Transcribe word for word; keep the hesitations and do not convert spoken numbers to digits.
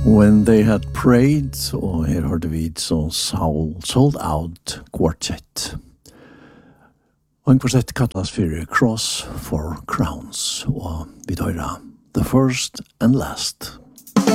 When they had prayed, og her hørte vi så Soul Sold Out Quartet. Og en kvartett kallas for Cross for Crowns, og vi tar The First and Last.